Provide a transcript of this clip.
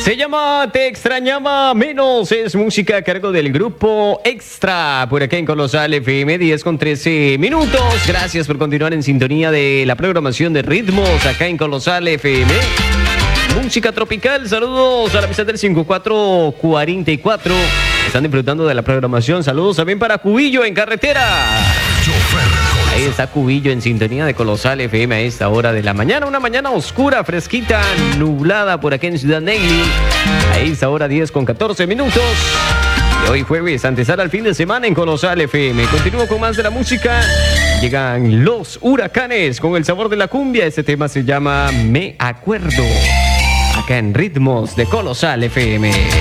Se llama Te extrañaba menos, es música a cargo del grupo Extra, por acá en Colosal FM, 10:13. Gracias por continuar en sintonía de la programación de ritmos acá en Colosal FM. Música tropical, saludos a la mesa del 5444. Están disfrutando de la programación, saludos también para Cubillo en carretera. Ahí está Cubillo en sintonía de Colosal FM a esta hora de la mañana. Una mañana oscura, fresquita, nublada por acá en Ciudad Negli. A esta hora 10:14. Y hoy jueves, antesala al fin de semana en Colosal FM. Continúo con más de la música. Llegan Los Huracanes con el sabor de la cumbia. Este tema se llama Me Acuerdo. Acá en Ritmos de Colosal FM.